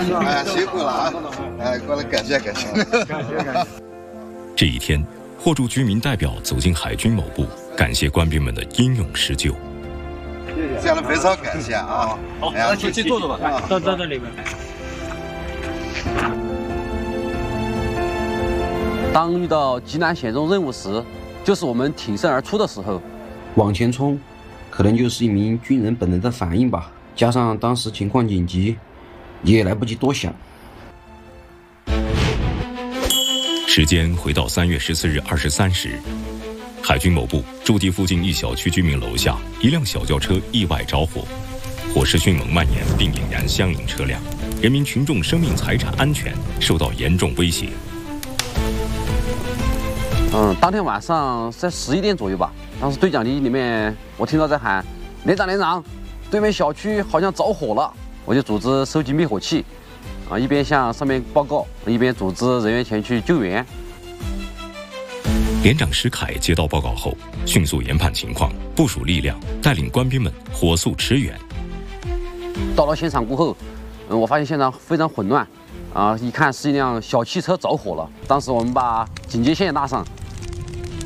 哎，辛苦了啊！哎，过来感谢。 这一天，霍筑居民代表走进海军某部，感谢官兵们的英勇施救。 真的非常感谢啊！ 好，那去坐吧，到这里面。 当遇到极难险中任务时，就是我们挺身而出的时候。 往前冲，可能就是一名军人本能的反应吧。加上当时情况紧急，也来不及多想。 时间回到3月14日23时，海军某部驻地附近一小区居民楼下，一辆小轿车意外着火，火势迅猛蔓延，并引燃相应车辆，人民群众生命财产安全受到严重威胁。 当天晚上在11点左右吧，当时对讲机里面我听到在喊“连长，对面小区好像着火了”，我就组织收集灭火器，一边向上面报告，一边组织人员前去救援。 连长石凯接到报告后，迅速研判情况，部署力量，带领官兵们火速驰援。 到了现场过后，我发现现场非常混乱，一看是一辆小汽车着火了。当时我们把警戒线拉上，